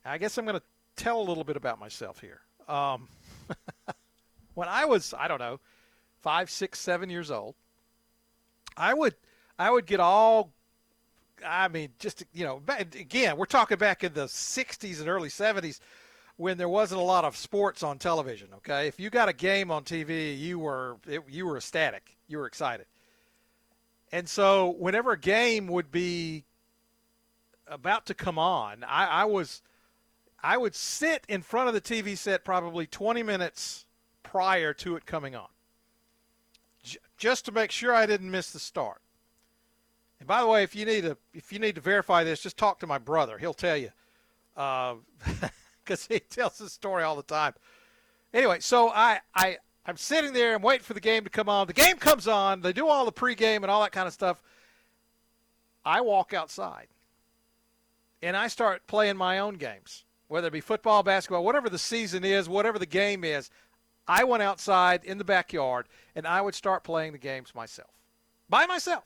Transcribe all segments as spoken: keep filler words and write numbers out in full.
I guess I'm going to tell a little bit about myself here. Um, when I was, I don't know, five, six, seven years old, I would, I would get all, I mean, just, you know, again, we're talking back in the sixties and early seventies when there wasn't a lot of sports on television, okay? If you got a game on T V, you were, it, you were ecstatic. You were excited. And so whenever a game would be about to come on, I, I was – I would sit in front of the T V set probably twenty minutes prior to it coming on, j- just to make sure I didn't miss the start. And by the way, if you need to, if you need to verify this, just talk to my brother. He'll tell you, because uh, he tells this story all the time. Anyway, so I, I, I'm sitting there and waiting for the game to come on. The game comes on. They do all the pregame and all that kind of stuff. I walk outside, and I start playing my own games. Whether it be football, basketball, whatever the season is, whatever the game is, I went outside in the backyard, and I would start playing the games myself, by myself.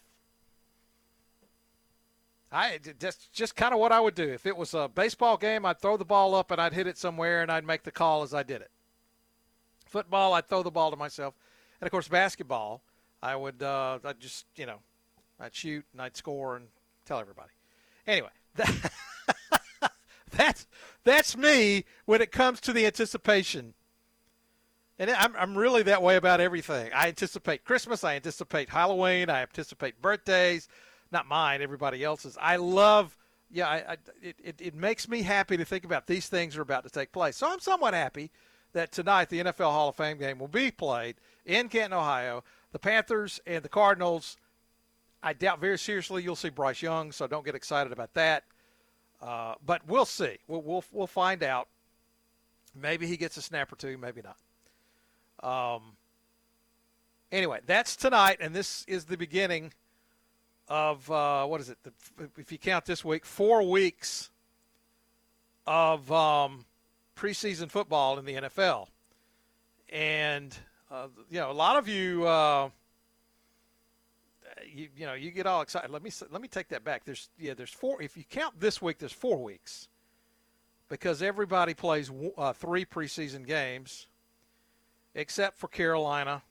I just just kind of what I would do. If it was a baseball game, I'd throw the ball up, and I'd hit it somewhere, and I'd make the call as I did it. Football, I'd throw the ball to myself. And, of course, basketball, I would uh, I'd just, you know, I'd shoot, and I'd score and tell everybody. Anyway, that – That's that's me when it comes to the anticipation. And I'm I'm really that way about everything. I anticipate Christmas. I anticipate Halloween. I anticipate birthdays. Not mine, everybody else's. I love, yeah, I, I, it, it, it makes me happy to think about these things are about to take place. So I'm somewhat happy that tonight the N F L Hall of Fame game will be played in Canton, Ohio. The Panthers and the Cardinals, I doubt very seriously you'll see Bryce Young, so don't get excited about that. Uh, but we'll see. We'll, we'll we'll find out. Maybe he gets a snap or two, maybe not. Um. Anyway, that's tonight, and this is the beginning of, uh, what is it, the, if you count this week, four weeks of um, preseason football in the N F L. And, uh, you know, a lot of you uh, – You, you know, you get all excited. Let me let me take that back. There's yeah, there's four. If you count this week, there's four weeks, because everybody plays uh, three preseason games, except for Carolina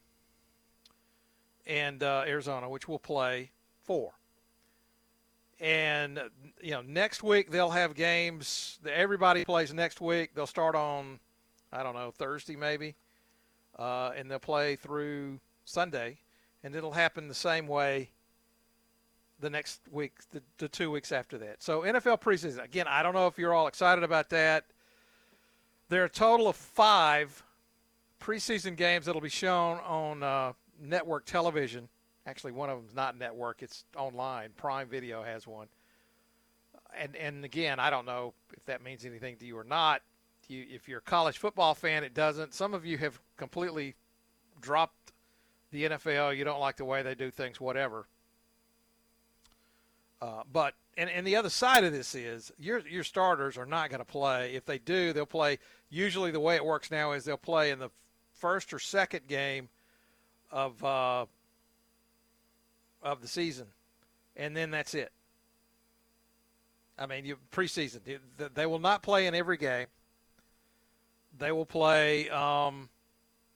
and uh, Arizona, which will play four. And you know, next week they'll have games. Everybody plays next week. They'll start on, I don't know, Thursday maybe, uh, and they'll play through Sunday. And it'll happen the same way the next week, the, the two weeks after that. So N F L preseason, again, I don't know if you're all excited about that. There are a total of five preseason games that will be shown on uh, network television. Actually, one of them is not network. It's online. Prime Video has one. And, and again, I don't know if that means anything to you or not. You, if you're a college football fan, it doesn't. Some of you have completely dropped the N F L, you don't like the way they do things, whatever. Uh, but and, and the other side of this is your your starters are not going to play. If they do, they'll play. Usually the way it works now is they'll play in the first or second game of uh, of the season, and then that's it. I mean, you preseason. They will not play in every game. They will play um, –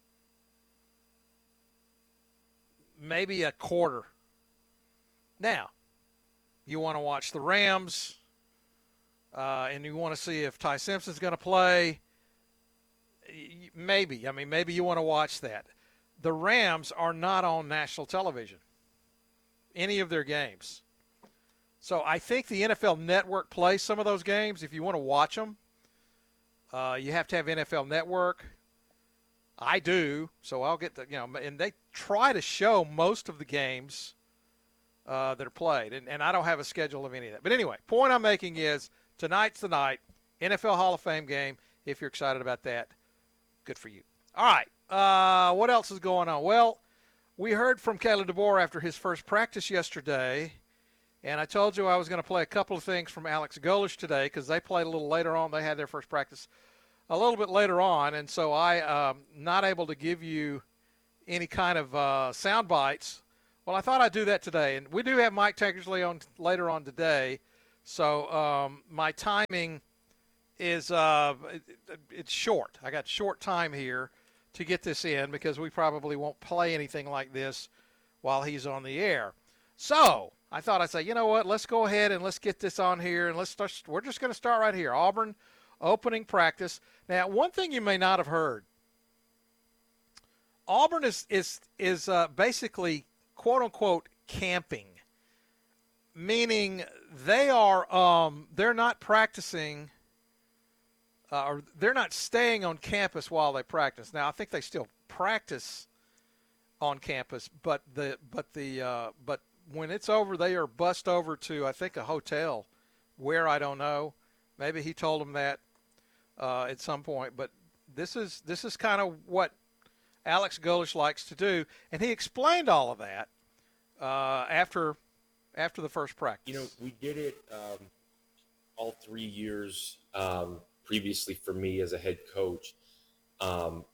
maybe a quarter. Now, you want to watch the Rams, uh, and you want to see if Ty Simpson's going to play. Maybe. I mean, maybe you want to watch that. The Rams are not on national television, any of their games. So I think the N F L Network plays some of those games. If you want to watch them, uh, you have to have N F L Network. I do, so I'll get the, you know, and they try to show most of the games uh, that are played, and, and I don't have a schedule of any of that. But anyway, point I'm making is tonight's the night, N F L Hall of Fame game. If you're excited about that, good for you. All right, uh, what else is going on? Well, we heard from Kalen DeBoer after his first practice yesterday, and I told you I was going to play a couple of things from Alex Golesh today because they played a little later on. They had their first practice a little bit later on, and so I um not able to give you any kind of uh, sound bites. Well, I thought I'd do that today, and we do have Mike Tankersley on later on today, so um, my timing is uh, it, it's short. I got short time here to get this in because we probably won't play anything like this while he's on the air. So I thought I'd say, you know what, let's go ahead and let's get this on here, and let's start. We're just going to start right here. Auburn opening practice. Now, one thing you may not have heard, Auburn is is is uh, basically quote unquote camping, meaning they are um, they're not practicing. Uh, or they're not staying on campus while they practice. Now, I think they still practice on campus, but the but the uh, but when it's over, they are bussed over to I think a hotel, where I don't know. Maybe he told them that uh, at some point. But this is this is kind of what Alex Golesh likes to do, and he explained all of that uh, after after the first practice. You know, we did it um, all three years. Um, previously for me as a head coach. Um,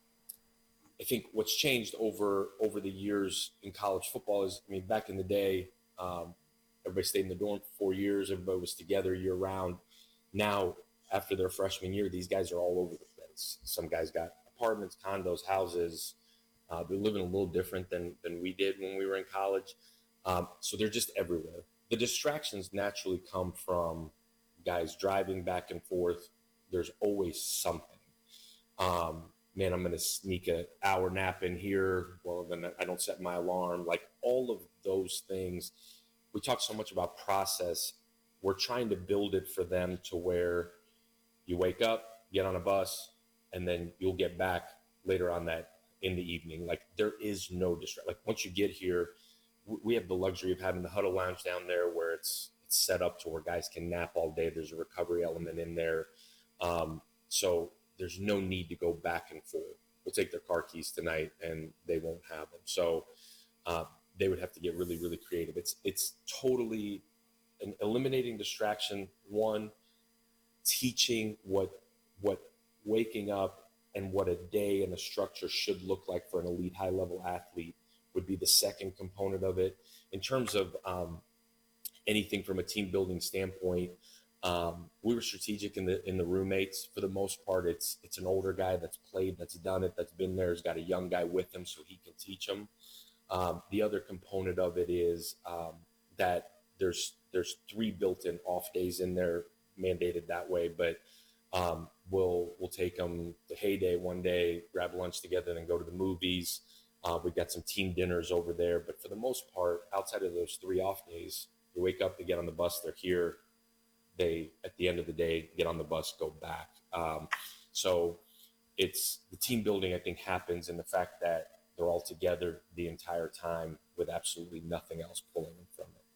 I think what's changed over over the years in college football is, I mean, back in the day, um, everybody stayed in the dorm for four years. Everybody was together year round. Now, after their freshman year, these guys are all over the place. Some guys got apartments, condos, houses. Uh, they're living a little different than, than we did when we were in college. Um, so they're just everywhere. The distractions naturally come from guys driving back and forth. There's always something. Um, man, I'm going to sneak an hour nap in here. Well, then I don't set my alarm. Like all of those things. We talk so much about process. We're trying to build it for them to where you wake up, get on a bus, and then you'll get back later on that in the evening. Like there is no distraction. Like once you get here, we have the luxury of having the huddle lounge down there where it's, it's set up to where guys can nap all day. There's a recovery element in there. Um, so there's no need to go back and forth. We'll take their car keys tonight and they won't have them. So, uh, they would have to get really, really creative. It's, it's totally an eliminating distraction. One, teaching what, what waking up and what a day and a structure should look like for an elite high level athlete would be the second component of it. In terms of, um, anything from a team building standpoint, Um, we were strategic in the in the roommates. For the most part, it's it's an older guy that's played, that's done it, that's been there, has got a young guy with him so he can teach him. Um, the other component of it is um, that there's there's three built-in off days in there, mandated that way. But um, we'll we'll take them to Heyday one day, grab lunch together, then go to the movies. Uh, we've got some team dinners over there. But for the most part, outside of those three off days, you wake up, they get on the bus, they're here. They, at the end of the day, get on the bus, go back. Um, so it's the team building, I think, happens in the fact that they're all together the entire time with absolutely nothing else pulling them from it.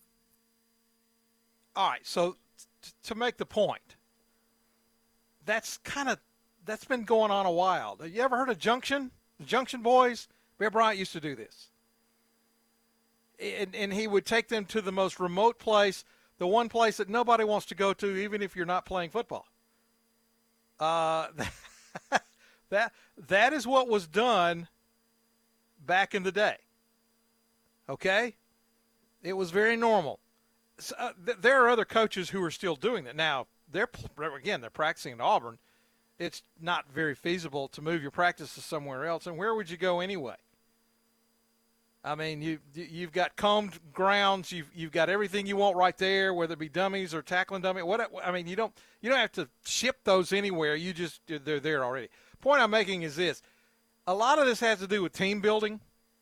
All right, so t- to make the point, that's kind of, that's been going on a while. Have you ever heard of Junction? The Junction Boys? Bear Bryant used to do this. And, and he would take them to the most remote place, the one place that nobody wants to go to, even if you're not playing football. Uh, that that is what was done back in the day. Okay? It was very normal. So, uh, th- there are other coaches who are still doing that. Now, they're again, they're practicing at Auburn. It's not very feasible to move your practices somewhere else. And where would you go anyway? I mean, you you've got combed grounds, you've you've got everything you want right there, whether it be dummies or tackling dummy. What I mean, you don't you don't have to ship those anywhere. You just they're there already. Point I'm making is this: a lot of this has to do with team building,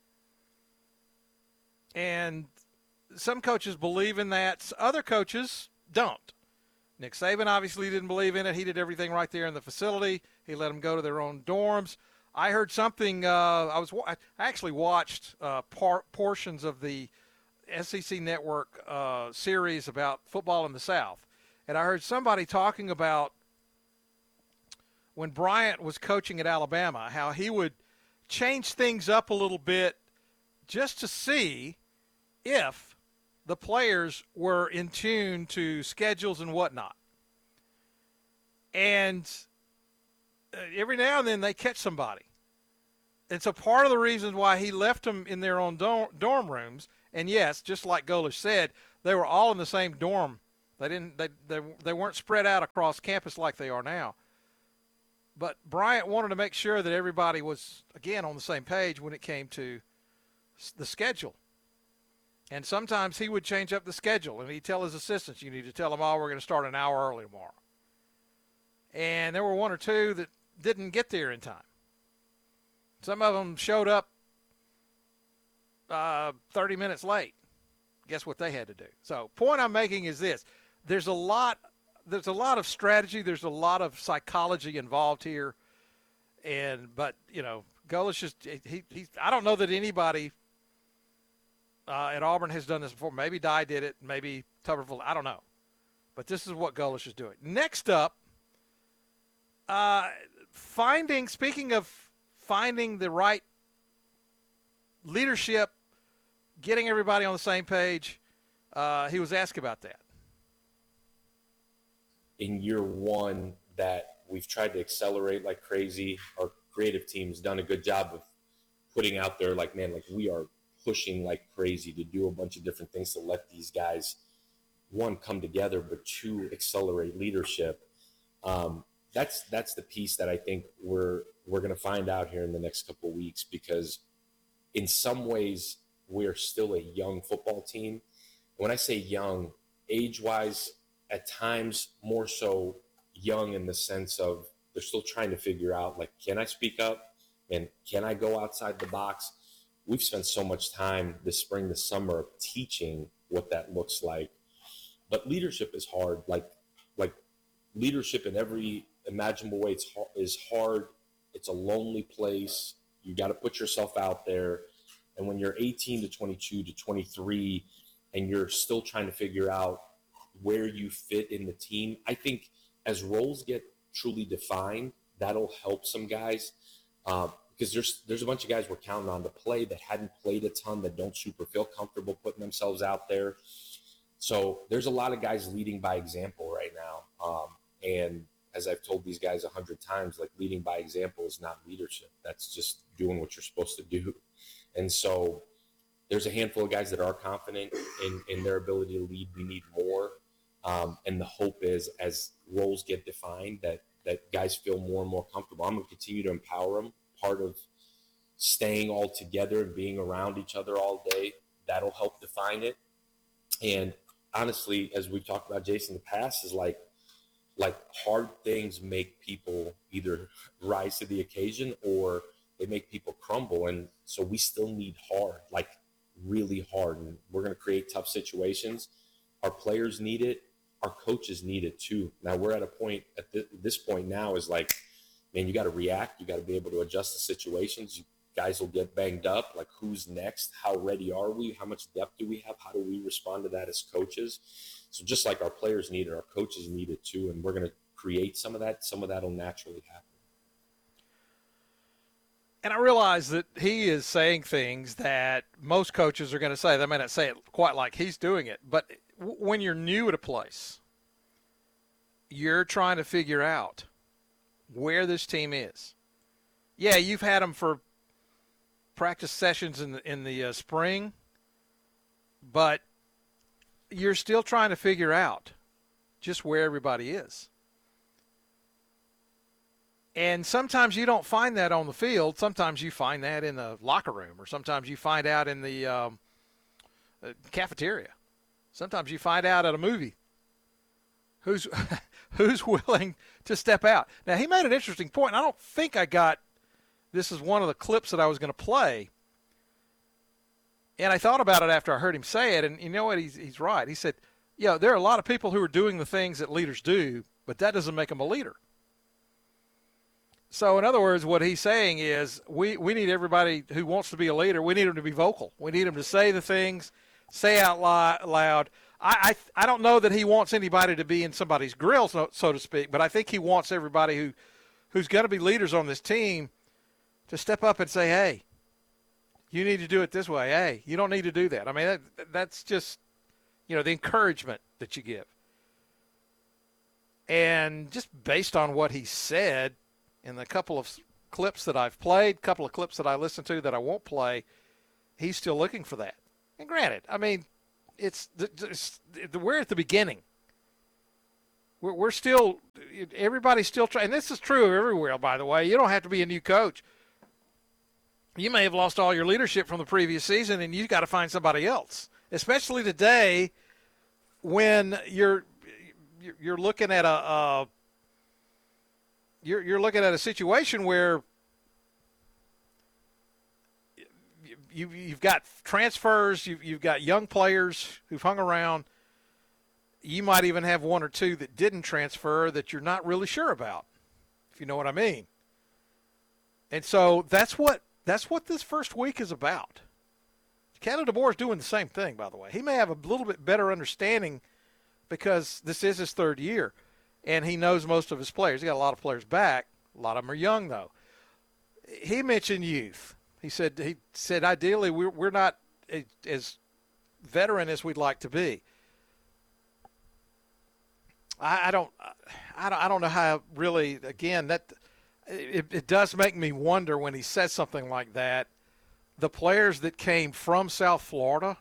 and some coaches believe in that. Other coaches don't. Nick Saban obviously didn't believe in it. He did everything right there in the facility. He let them go to their own dorms. I heard something. Uh, I was I actually watched uh, par- portions of the S E C Network uh, series about football in the South, and I heard somebody talking about when Bryant was coaching at Alabama, how he would change things up a little bit just to see if the players were in tune to schedules and whatnot. And every now and then they catch somebody. And so part of the reason why he left them in their own dorm, dorm rooms, and yes, just like Golesh said, they were all in the same dorm They didn't. They, they they weren't spread out across campus like they are now. But Bryant wanted to make sure that everybody was again on the same page when it came to the schedule. And sometimes he would change up the schedule, and he'd tell his assistants, "You need to tell them all we're going to start an hour early tomorrow." And there were one or two that didn't get there in time. Some of them showed up uh, thirty minutes late. Guess what they had to do? So, point I'm making is this: there's a lot, there's a lot of strategy, there's a lot of psychology involved here, and but you know, Golesh is he he. I don't know that anybody uh, at Auburn has done this before. Maybe Dye did it, maybe Tuberville. I don't know, but this is what Golesh is doing. Next up, uh, finding. Speaking of finding the right leadership. Getting everybody on the same page, uh, he was asked about that. In year one, that we've tried to accelerate like crazy. Our creative team's done a good job of putting out there, like, man, like we are pushing like crazy to do a bunch of different things to let these guys, one, come together, but two, accelerate leadership. Um, that's that's the piece that I think we're we're going to find out here in the next couple of weeks, because in some ways, we're still a young football team. When I say young, age-wise, at times more so young in the sense of they're still trying to figure out, like, can I speak up? And can I go outside the box? We've spent so much time this spring, this summer, teaching what that looks like. But leadership is hard. Like, like leadership in every imaginable way it's, is hard. It's a lonely place. You got to put yourself out there. And when you're eighteen to twenty-two to twenty-three and you're still trying to figure out where you fit in the team, I think as roles get truly defined, that'll help some guys. Uh, because there's there's a bunch of guys we're counting on to play that hadn't played a ton, that don't super feel comfortable putting themselves out there. So there's a lot of guys leading by example right now. Um, and as I've told these guys a hundred times, like, leading by example is not leadership. That's just doing what you're supposed to do. And so there's a handful of guys that are confident in, in their ability to lead. We need more. Um, and the hope is, as roles get defined, that, that guys feel more and more comfortable. I'm going to continue to empower them. Part of staying all together and being around each other all day, that'll help define it. And honestly, as we've talked about, Jason, in the past, is like, like hard things make people either rise to the occasion or they make people crumble. And so we still need hard, like really hard. And we're going to create tough situations. Our players need it. Our coaches need it too. Now we're at a point at th- this point now is like, man, you got to react. You got to be able to adjust the situations. You guys will get banged up. Like, who's next? How ready are we? How much depth do we have? How do we respond to that as coaches? So just like our players need it, our coaches need it too. And we're going to create some of that. Some of that will naturally happen. And I realize that he is saying things that most coaches are going to say. They may not say it quite like he's doing it, but w- when you're new at a place, you're trying to figure out where this team is. Yeah, you've had them for practice sessions in the, in the uh, spring, but you're still trying to figure out just where everybody is. And sometimes you don't find that on the field. Sometimes you find that in the locker room, or sometimes you find out in the um, uh, cafeteria. Sometimes you find out at a movie who's who's willing to step out. Now, he made an interesting point, and I don't think I got this is one of the clips that I was going to play. And I thought about it after I heard him say it, and you know what? He's, he's right. He said, yeah, there are a lot of people who are doing the things that leaders do, but that doesn't make them a leader. So, in other words, what he's saying is we, we need everybody who wants to be a leader, we need them to be vocal. We need them to say the things, say out loud. I, I, I don't know that he wants anybody to be in somebody's grill, so, so to speak, but I think he wants everybody who, who's going to be leaders on this team to step up and say, hey, you need to do it this way. Hey, you don't need to do that. I mean, that, that's just, you know, the encouragement that you give. And just based on what he said in the couple of clips that I've played, couple of clips that I listened to that I won't play, he's still looking for that. And granted, I mean, it's, it's we're at the beginning. We're, we're still – everybody's still trying – and this is true everywhere, by the way. You don't have to be a new coach. You may have lost all your leadership from the previous season, and you've got to find somebody else, especially today when you're you're looking at a, a you're you're looking at a situation where you you've got transfers, you've you've got young players who've hung around. You might even have one or two that didn't transfer that you're not really sure about, if you know what I mean. And so that's what that's what this first week is about. Canada DeBoer is doing the same thing, by the way. He may have a little bit better understanding because this is his third year, and he knows most of his players. He got a lot of players back. A lot of them are young, though. He mentioned youth. He said he said ideally we're we're not as veteran as we'd like to be. I, I don't I don't I don't know how really again that it, it does make me wonder when he says something like that. The players that came from South Florida,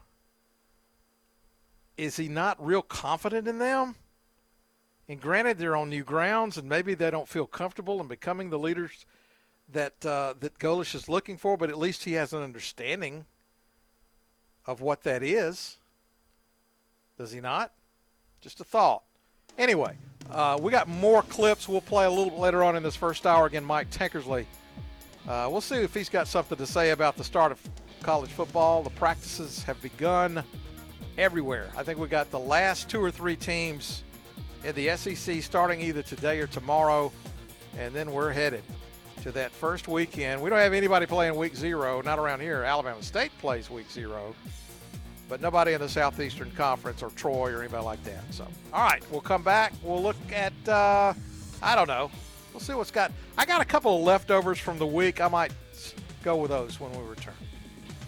is he not real confident in them? And granted, they're on new grounds, and maybe they don't feel comfortable in becoming the leaders that uh, that Golesh is looking for, but at least he has an understanding of what that is. Does he not? Just a thought. Anyway, uh, we got more clips we'll play a little bit later on in this first hour. Again, Mike Tankersley. Uh, we'll see if he's got something to say about the start of college football. The practices have begun everywhere. I think we got the last two or three teams in the S E C starting either today or tomorrow, and then we're headed to that first weekend. We don't have anybody playing week zero, not around here. Alabama State plays week zero, but nobody in the Southeastern Conference or Troy or anybody like that. So, all right, we'll come back. We'll look at, uh, I don't know. We'll see what's got. I got a couple of leftovers from the week. I might go with those when we return.